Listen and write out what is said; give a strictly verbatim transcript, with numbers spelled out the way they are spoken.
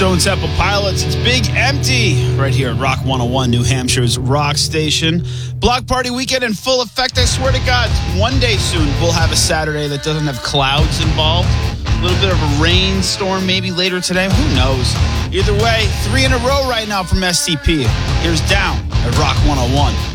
Stone Temple Pilots. It's Big Empty right here at Rock one oh one, New Hampshire's rock station. Block party weekend in full effect. I swear to God, one day soon we'll have a Saturday that doesn't have clouds involved. A little bit of a rainstorm maybe later today. Who knows? Either way, three in a row right now from S T P. Here's Down at Rock one oh one.